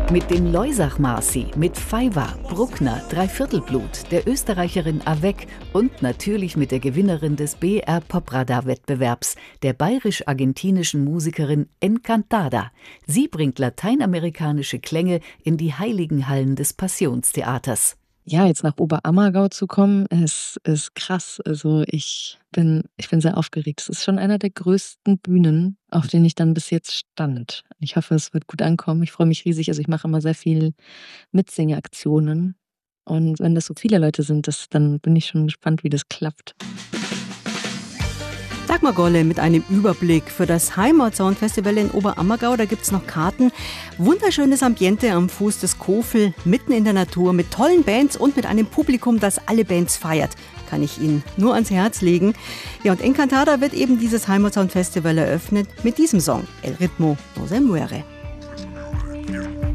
Mit dem Loisach-Marsi, mit Faiwa, Bruckner, Dreiviertelblut, der Österreicherin Avec und natürlich mit der Gewinnerin des BR Popradar-Wettbewerbs, der bayerisch-argentinischen Musikerin Encantada. Sie bringt lateinamerikanische Klänge in die heiligen Hallen des Passionstheaters. Ja, jetzt nach Oberammergau zu kommen, ist krass. Also ich bin sehr aufgeregt. Es ist schon einer der größten Bühnen, auf denen ich dann bis jetzt stand. Ich hoffe, es wird gut ankommen. Ich freue mich riesig. Also ich mache immer sehr viel Mitsingeaktionen. Und wenn das so viele Leute sind, dann bin ich schon gespannt, wie das klappt. Dagmar Golle mit einem Überblick für das Heimatsound-Festival in Oberammergau. Da gibt es noch Karten. Wunderschönes Ambiente am Fuß des Kofel, mitten in der Natur, mit tollen Bands und mit einem Publikum, das alle Bands feiert. Kann ich Ihnen nur ans Herz legen. Ja, und Encantada wird eben dieses Heimatsound-Festival eröffnet mit diesem Song, El ritmo no se muere.